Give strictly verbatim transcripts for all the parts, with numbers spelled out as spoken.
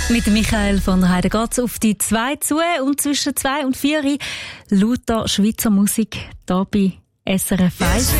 Mit Michael von der Heide geht's auf die zwei zu und zwischen zwei und vier lauter Schweizer Musik hier bei S R F eins.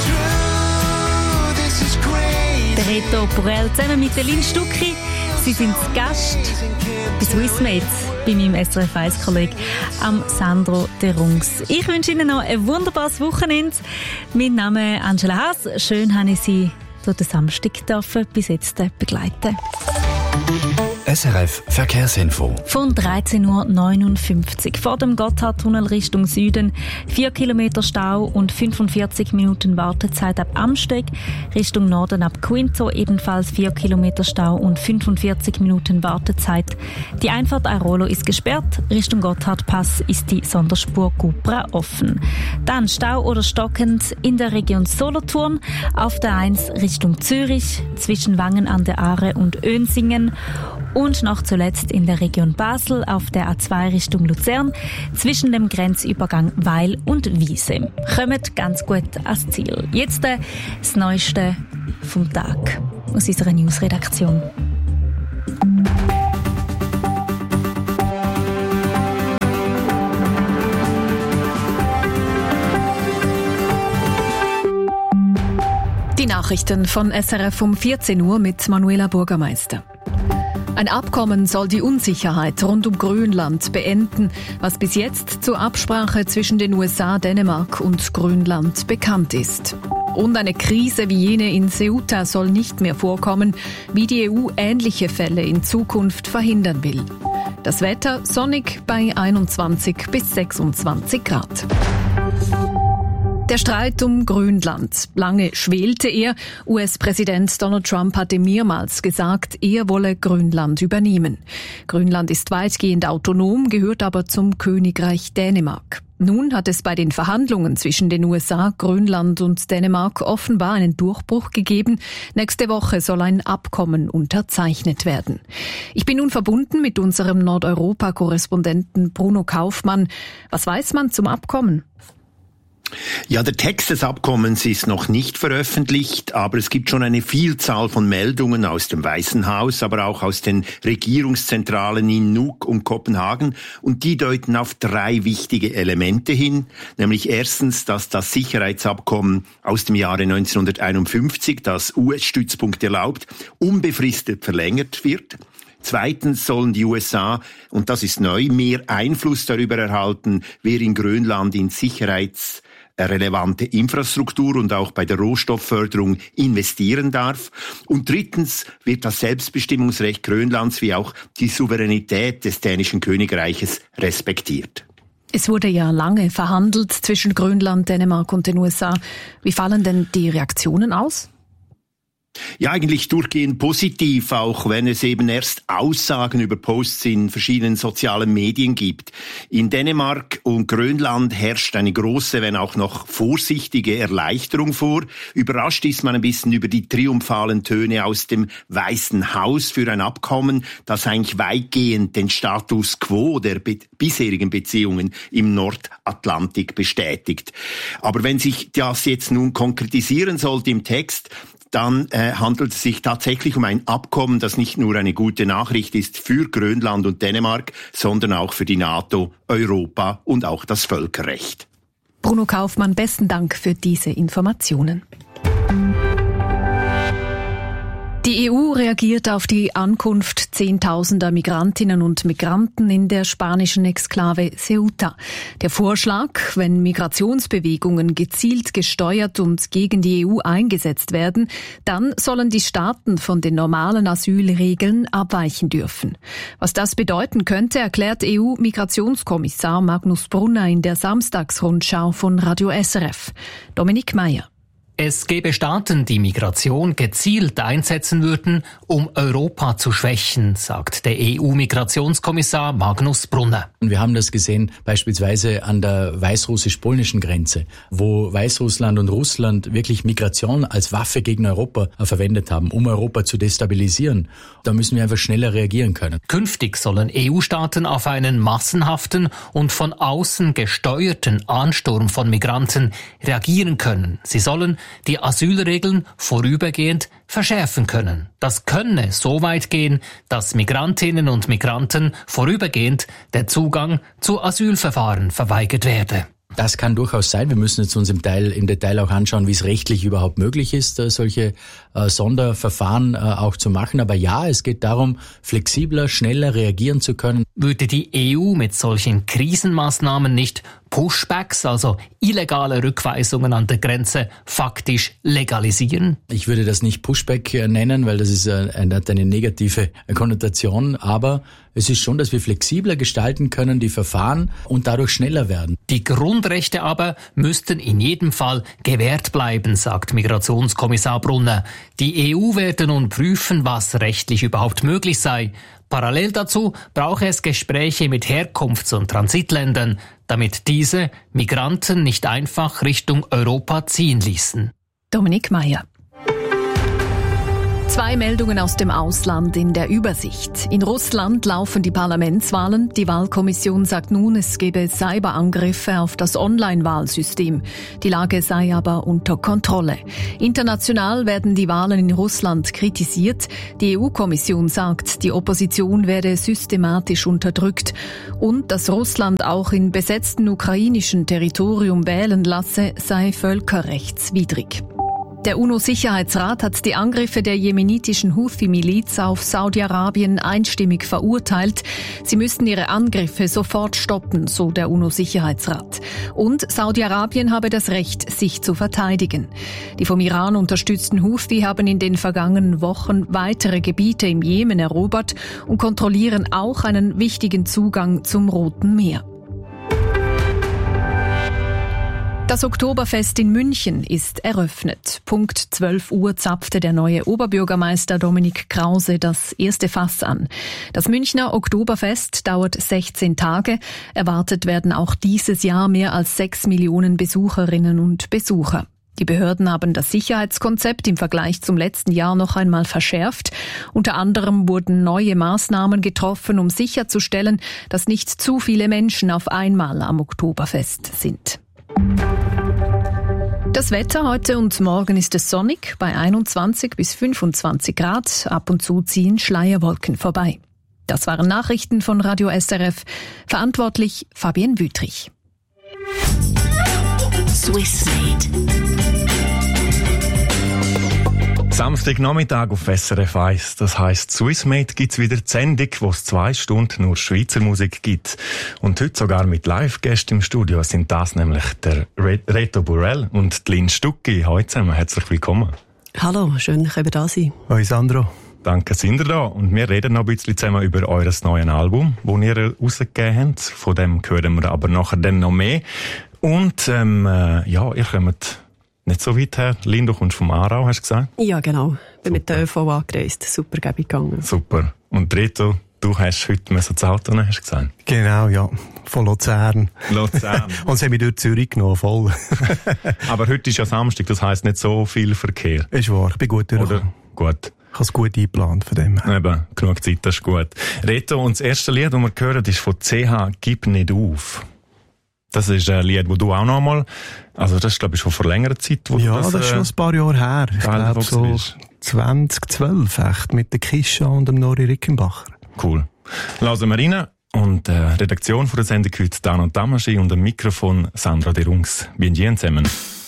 Der Reto Borel zusammen mit der Lynn Stucki. Sie sind Gast bei Swissmate bei meinem S R F eins-Kollegen Sandro de Rungs. Ich wünsche Ihnen noch ein wunderbares Wochenende. Mein Name ist Angela Haas. Schön, dass ich Sie durch den Samstag dürfen, bis jetzt begleiten. S R F Verkehrsinfo. Von dreizehn Uhr neunundfünfzig vor dem Gotthardtunnel Richtung Süden. vier Kilometer Stau und fünfundvierzig Minuten Wartezeit ab Amsteg. Richtung Norden ab Quinto ebenfalls vier Kilometer Stau und fünfundvierzig Minuten Wartezeit. Die Einfahrt Airolo ist gesperrt. Richtung Gotthardpass ist die Sonderspur Cupra offen. Dann Stau oder stockend in der Region Solothurn. Auf der eins Richtung Zürich zwischen Wangen an der Aare und Önsingen. Und noch zuletzt in der Region Basel auf der A zwei Richtung Luzern zwischen dem Grenzübergang Weil und Wiese. Kommt ganz gut ans Ziel. Jetzt äh, das Neueste vom Tag aus unserer Newsredaktion. Die Nachrichten von S R F um vierzehn Uhr mit Manuela Bürgermeister. Ein Abkommen soll die Unsicherheit rund um Grönland beenden, was bis jetzt zur Absprache zwischen den U S A, Dänemark und Grönland bekannt ist. Und eine Krise wie jene in Ceuta soll nicht mehr vorkommen, wie die E U ähnliche Fälle in Zukunft verhindern will. Das Wetter sonnig bei einundzwanzig bis sechsundzwanzig Grad. Der Streit um Grönland. Lange schwelte er. U S-Präsident Donald Trump hatte mehrmals gesagt, er wolle Grönland übernehmen. Grönland ist weitgehend autonom, gehört aber zum Königreich Dänemark. Nun hat es bei den Verhandlungen zwischen den U S A, Grönland und Dänemark offenbar einen Durchbruch gegeben. Nächste Woche soll ein Abkommen unterzeichnet werden. Ich bin nun verbunden mit unserem Nordeuropa-Korrespondenten Bruno Kaufmann. Was weiß man zum Abkommen? Ja, der Text des Abkommens ist noch nicht veröffentlicht, aber es gibt schon eine Vielzahl von Meldungen aus dem Weißen Haus, aber auch aus den Regierungszentralen in Nuuk und Kopenhagen, und die deuten auf drei wichtige Elemente hin, nämlich erstens, dass das Sicherheitsabkommen aus dem Jahre neunzehnhunderteinundfünfzig, das U S-Stützpunkte erlaubt, unbefristet verlängert wird. Zweitens sollen die U S A, und das ist neu, mehr Einfluss darüber erhalten, wer in Grönland in Sicherheits relevante Infrastruktur und auch bei der Rohstoffförderung investieren darf. Und drittens wird das Selbstbestimmungsrecht Grönlands wie auch die Souveränität des dänischen Königreiches respektiert. Es wurde ja lange verhandelt zwischen Grönland, Dänemark und den U S A. Wie fallen denn die Reaktionen aus? Ja, eigentlich durchgehend positiv, auch wenn es eben erst Aussagen über Posts in verschiedenen sozialen Medien gibt. In Dänemark und Grönland herrscht eine große, wenn auch noch vorsichtige Erleichterung vor. Überrascht ist man ein bisschen über die triumphalen Töne aus dem Weißen Haus für ein Abkommen, das eigentlich weitgehend den Status quo der be- bisherigen Beziehungen im Nordatlantik bestätigt. Aber wenn sich das jetzt nun konkretisieren sollte im Text, dann äh, handelt es sich tatsächlich um ein Abkommen, das nicht nur eine gute Nachricht ist für Grönland und Dänemark, sondern auch für die NATO, Europa und auch das Völkerrecht. Bruno Kaufmann, besten Dank für diese Informationen. Die E U reagiert auf die Ankunft zehntausender Migrantinnen und Migranten in der spanischen Exklave Ceuta. Der Vorschlag, wenn Migrationsbewegungen gezielt gesteuert und gegen die E U eingesetzt werden, dann sollen die Staaten von den normalen Asylregeln abweichen dürfen. Was das bedeuten könnte, erklärt E U-Migrationskommissar Magnus Brunner in der Samstagsrundschau von Radio S R F. Dominik Meyer. Es gäbe Staaten, die Migration gezielt einsetzen würden, um Europa zu schwächen, sagt der E U-Migrationskommissar Magnus Brunner. Wir haben das gesehen beispielsweise an der weißrussisch-polnischen Grenze, wo Weißrussland und Russland wirklich Migration als Waffe gegen Europa verwendet haben, um Europa zu destabilisieren. Da müssen wir einfach schneller reagieren können. Künftig sollen E U-Staaten auf einen massenhaften und von außen gesteuerten Ansturm von Migranten reagieren können. Sie sollen die Asylregeln vorübergehend verschärfen können. Das könne so weit gehen, dass Migrantinnen und Migranten vorübergehend der Zugang zu Asylverfahren verweigert werde. Das kann durchaus sein. Wir müssen jetzt uns im, Teil, im Detail auch anschauen, wie es rechtlich überhaupt möglich ist, solche äh, Sonderverfahren äh, auch zu machen. Aber ja, es geht darum, flexibler, schneller reagieren zu können. Würde die E U mit solchen Krisenmaßnahmen nicht Pushbacks, also illegale Rückweisungen an der Grenze, faktisch legalisieren? Ich würde das nicht Pushback nennen, weil das ist eine, hat eine negative Konnotation. Aber es ist schon, dass wir flexibler gestalten können, die Verfahren, und dadurch schneller werden. Die Grundrechte aber müssten in jedem Fall gewährt bleiben, sagt Migrationskommissar Brunner. Die E U werde nun prüfen, was rechtlich überhaupt möglich sei. Parallel dazu brauche es Gespräche mit Herkunfts- und Transitländern, damit diese Migranten nicht einfach Richtung Europa ziehen ließen. Dominik Meyer. Zwei Meldungen aus dem Ausland in der Übersicht. In Russland laufen die Parlamentswahlen. Die Wahlkommission sagt nun, es gebe Cyberangriffe auf das Online-Wahlsystem. Die Lage sei aber unter Kontrolle. International werden die Wahlen in Russland kritisiert. Die E U-Kommission sagt, die Opposition werde systematisch unterdrückt. Und dass Russland auch in besetzten ukrainischen Territorium wählen lasse, sei völkerrechtswidrig. Der UNO-Sicherheitsrat hat die Angriffe der jemenitischen Houthi-Miliz auf Saudi-Arabien einstimmig verurteilt. Sie müssten ihre Angriffe sofort stoppen, so der UNO-Sicherheitsrat. Und Saudi-Arabien habe das Recht, sich zu verteidigen. Die vom Iran unterstützten Houthi haben in den vergangenen Wochen weitere Gebiete im Jemen erobert und kontrollieren auch einen wichtigen Zugang zum Roten Meer. Das Oktoberfest in München ist eröffnet. Punkt zwölf Uhr zapfte der neue Oberbürgermeister Dominik Krause das erste Fass an. Das Münchner Oktoberfest dauert sechzehn Tage. Erwartet werden auch dieses Jahr mehr als sechs Millionen Besucherinnen und Besucher. Die Behörden haben das Sicherheitskonzept im Vergleich zum letzten Jahr noch einmal verschärft. Unter anderem wurden neue Maßnahmen getroffen, um sicherzustellen, dass nicht zu viele Menschen auf einmal am Oktoberfest sind. Das Wetter heute und morgen ist es sonnig, bei einundzwanzig bis fünfundzwanzig Grad. Ab und zu ziehen Schleierwolken vorbei. Das waren Nachrichten von Radio S R F. Verantwortlich Fabienne Wüthrich. Swissmade. Samstagnachmittag auf S R F eins. Das heisst, Swissmade gibt's wieder die Sendung, wo es zwei Stunden nur Schweizer Musik gibt. Und heute sogar mit Live-Gästen im Studio sind das nämlich der Reto Burrell und Lynn Stucki. Hallo zusammen, herzlich willkommen. Hallo, schön, dass ihr da sein. Hallo Sandro. Danke, sind ihr da. Und wir reden noch ein bisschen zusammen über euer neues Album, das ihr rausgegeben habt. Von dem hören wir aber nachher dann noch mehr. Und ähm, äh, ja, ihr kommt nicht so weit her. Lynn, du kommst vom Aarau, hast du gesagt? Ja, genau. Bin mit der ÖV angereist. Super, gebe ich gegangen. Super. Und Reto, du hast heute das Auto nehmen, hast du gesagt? Genau, ja. Von Luzern. Luzern. Und sie haben mich durch Zürich genommen, voll. Aber heute ist ja Samstag, das heisst nicht so viel Verkehr. Ist wahr, ich bin gut durchgekommen. Gut. Ich habe es gut eingeplant von dem her. Eben, genug Zeit, das ist gut. Reto, und das erste Lied, das wir hören, ist von C H «Gib nicht auf». Das ist ein Lied, das du auch noch einmal, also das ist glaube ich schon vor längerer Zeit, wo ja, du das... Ja, das ist schon ein paar Jahre her. Ich glaube so zwanzig zwölf echt, mit der Kischa und dem Nori Rickenbacher. Cool. Lassen wir rein. Und äh, Redaktion von der Sendung heute Dan und Damaschi und am Mikrofon Sandra Derungs. Bien zusammen.